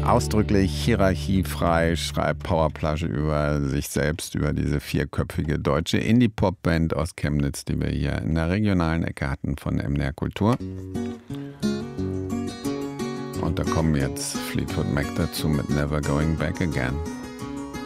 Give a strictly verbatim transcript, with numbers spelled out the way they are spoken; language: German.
ausdrücklich hierarchiefrei schreibt Powerplage über sich selbst, über diese vierköpfige deutsche Indie-Pop-Band aus Chemnitz, die wir hier in der regionalen Ecke hatten von M D R Kultur. Und da kommen jetzt Fleetwood Mac dazu mit Never Going Back Again.